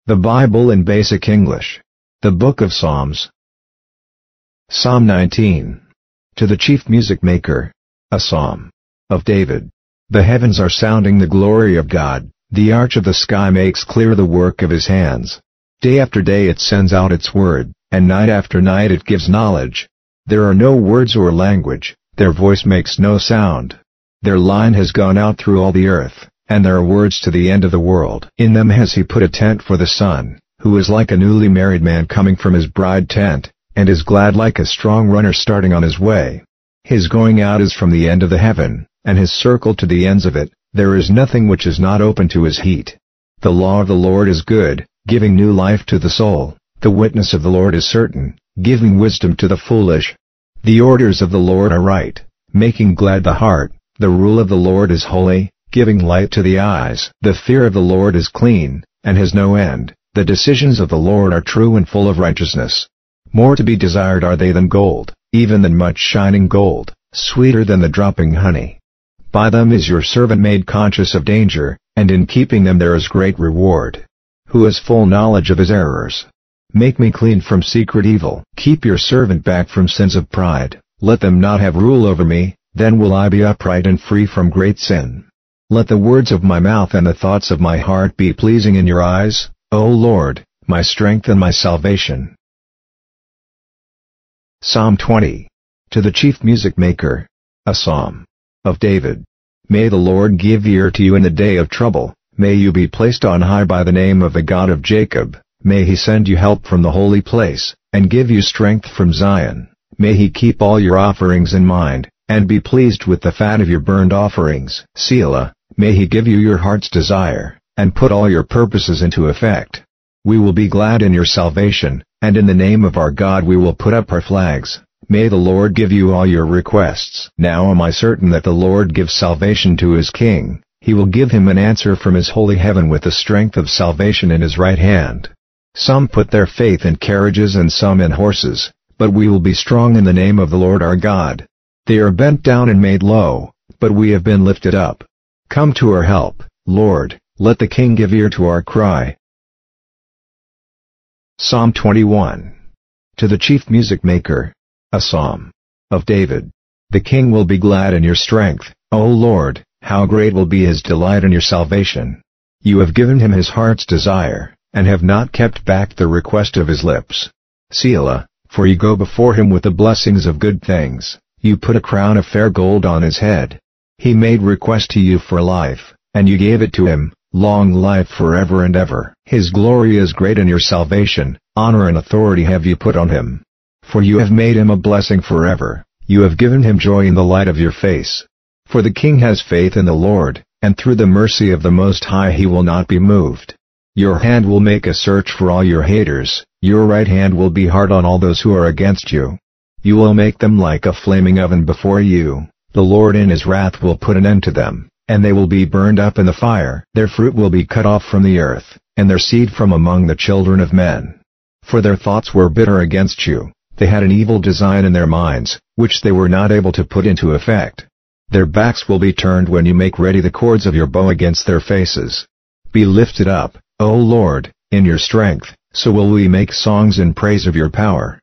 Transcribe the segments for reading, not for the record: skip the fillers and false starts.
The Bible in Basic English. The Book of Psalms. Psalm 19. To the chief music maker. A psalm. Of David. The heavens are sounding the glory of God, the arch of the sky makes clear the work of his hands. Day after day it sends out its word, and night after night it gives knowledge. There are no words or language, their voice makes no sound. Their line has gone out through all the earth, and their words to the end of the world. In them has he put a tent for the sun, who is like a newly married man coming from his bride tent, and is glad like a strong runner starting on his way. His going out is from the end of the heaven, and his circle to the ends of it. There is nothing which is not open to his heat. The law of the Lord is good, giving new life to the soul. The witness of the Lord is certain, giving wisdom to the foolish. The orders of the Lord are right, making glad the heart. The rule of the Lord is holy, giving light to the eyes. The fear of the Lord is clean, and has no end. The decisions of the Lord are true and full of righteousness. More to be desired are they than gold, even than much shining gold, sweeter than the dropping honey. By them is your servant made conscious of danger, and in keeping them there is great reward. Who has full knowledge of his errors? Make me clean from secret evil. Keep your servant back from sins of pride. Let them not have rule over me, then will I be upright and free from great sin. Let the words of my mouth and the thoughts of my heart be pleasing in your eyes, O Lord, my strength and my salvation. Psalm 20. To the chief music maker. A psalm. Of David. May the Lord give ear to you in the day of trouble, may you be placed on high by the name of the God of Jacob, may he send you help from the holy place, and give you strength from Zion. May he keep all your offerings in mind, and be pleased with the fat of your burnt offerings. Selah, may he give you your heart's desire, and put all your purposes into effect. We will be glad in your salvation, and in the name of our God we will put up our flags. May the Lord give you all your requests. Now am I certain that the Lord gives salvation to his king. He will give him an answer from his holy heaven with the strength of salvation in his right hand. Some put their faith in carriages and some in horses, but we will be strong in the name of the Lord our God. They are bent down and made low, but we have been lifted up. Come to our help, Lord, let the king give ear to our cry. Psalm 21. To the chief music maker. A psalm. Of David. The king will be glad in your strength, O Lord, how great will be his delight in your salvation. You have given him his heart's desire, and have not kept back the request of his lips. Selah, for you go before him with the blessings of good things, you put a crown of fair gold on his head. He made request to you for life, and you gave it to him, long life forever and ever. His glory is great in your salvation, honor and authority have you put on him. For you have made him a blessing forever, you have given him joy in the light of your face. For the king has faith in the Lord, and through the mercy of the Most High he will not be moved. Your hand will make a search for all your haters, your right hand will be hard on all those who are against you. You will make them like a flaming oven before you, the Lord in his wrath will put an end to them, and they will be burned up in the fire. Their fruit will be cut off from the earth, and their seed from among the children of men. For their thoughts were bitter against you. They had an evil design in their minds, which they were not able to put into effect. Their backs will be turned when you make ready the cords of your bow against their faces. Be lifted up, O Lord, in your strength, so will we make songs in praise of your power.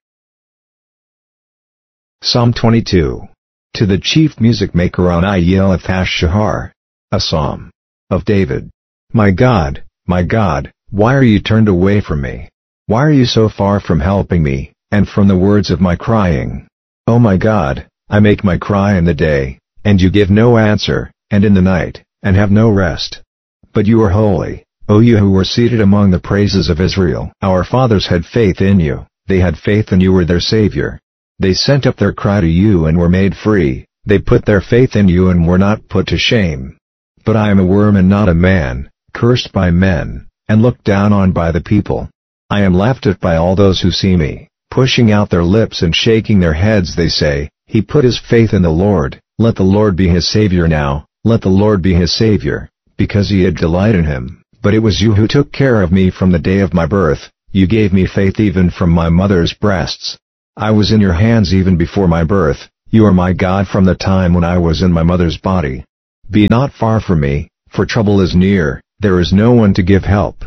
Psalm 22. To the chief music maker on Iyelath-Shahar. A psalm. Of David. My God, why are you turned away from me? Why are you so far from helping me, and from the words of my crying? O my God, I make my cry in the day, and you give no answer, and in the night, and have no rest. But you are holy, O you who were seated among the praises of Israel. Our fathers had faith in you, they had faith and you were their Savior. They sent up their cry to you and were made free, they put their faith in you and were not put to shame. But I am a worm and not a man, cursed by men, and looked down on by the people. I am laughed at by all those who see me. Pushing out their lips and shaking their heads they say, he put his faith in the Lord, let the Lord be his Savior now, let the Lord be his Savior, because he had delight in him. But it was you who took care of me from the day of my birth, you gave me faith even from my mother's breasts. I was in your hands even before my birth, you are my God from the time when I was in my mother's body. Be not far from me, for trouble is near, there is no one to give help.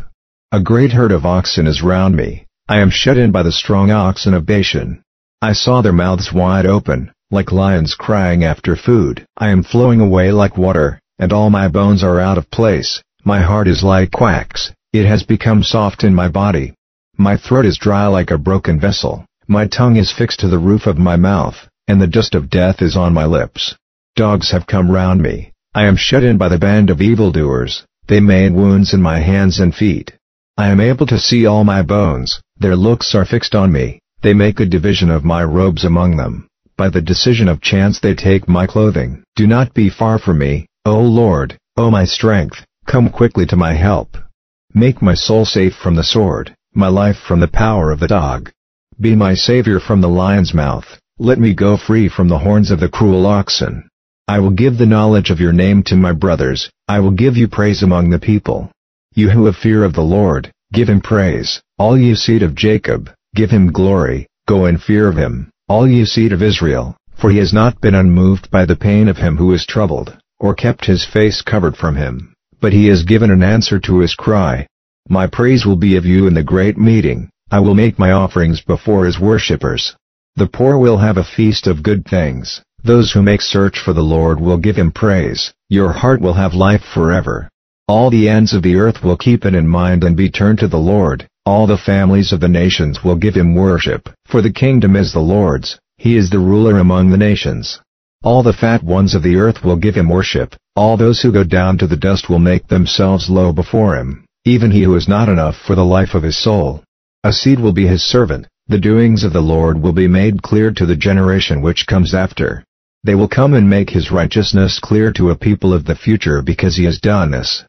A great herd of oxen is round me. I am shut in by the strong oxen of Bashan. I saw their mouths wide open, like lions crying after food. I am flowing away like water, and all my bones are out of place. My heart is like wax, it has become soft in my body. My throat is dry like a broken vessel, my tongue is fixed to the roof of my mouth, and the dust of death is on my lips. Dogs have come round me, I am shut in by the band of evildoers, they made wounds in my hands and feet. I am able to see all my bones, their looks are fixed on me, they make a division of my robes among them, by the decision of chance they take my clothing. Do not be far from me, O Lord, O my strength, come quickly to my help. Make my soul safe from the sword, my life from the power of the dog. Be my Savior from the lion's mouth, let me go free from the horns of the cruel oxen. I will give the knowledge of your name to my brothers, I will give you praise among the people. You who have fear of the Lord, give him praise, all you seed of Jacob, give him glory, go in fear of him, all you seed of Israel, for he has not been unmoved by the pain of him who is troubled, or kept his face covered from him, but he has given an answer to his cry. My praise will be of you in the great meeting, I will make my offerings before his worshippers. The poor will have a feast of good things, those who make search for the Lord will give him praise, your heart will have life forever. All the ends of the earth will keep it in mind and be turned to the Lord, all the families of the nations will give him worship, for the kingdom is the Lord's, he is the ruler among the nations. All the fat ones of the earth will give him worship, all those who go down to the dust will make themselves low before him, even he who is not enough for the life of his soul. A seed will be his servant, the doings of the Lord will be made clear to the generation which comes after. They will come and make his righteousness clear to a people of the future because he has done this.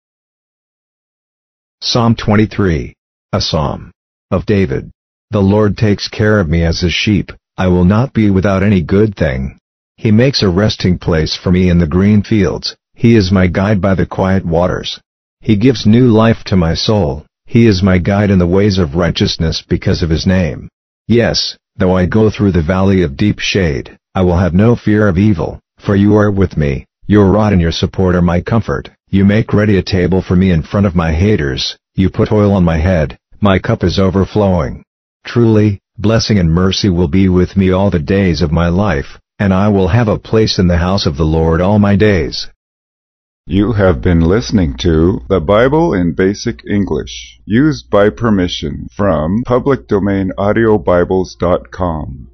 Psalm 23. A Psalm of David. The Lord takes care of me as his sheep, I will not be without any good thing. He makes a resting place for me in the green fields, he is my guide by the quiet waters. He gives new life to my soul, he is my guide in the ways of righteousness because of his name. Yes, though I go through the valley of deep shade, I will have no fear of evil, for you are with me, your rod and your support are my comfort. You make ready a table for me in front of my haters, you put oil on my head, my cup is overflowing. Truly, blessing and mercy will be with me all the days of my life, and I will have a place in the house of the Lord all my days. You have been listening to The Bible in Basic English, used by permission from publicdomainaudiobibles.com.